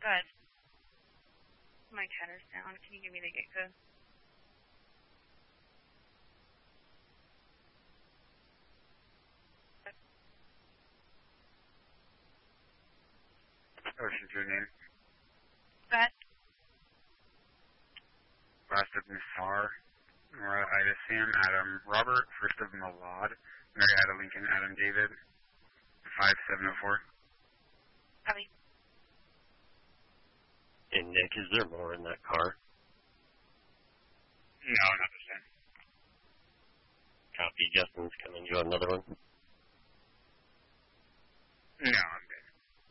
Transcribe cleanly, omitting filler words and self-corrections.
Go ahead. My cat is down. Can you give me the gate code? Ocean 2 name. Go ahead. Last of Nassar. Nora Ida Sam. Adam Robert. First of Malad. Mary Ada Lincoln. Adam David. 5704. Copy. And Nick, is there more in that car? No, not the same. Copy. Justin's coming. You have another one? No, I'm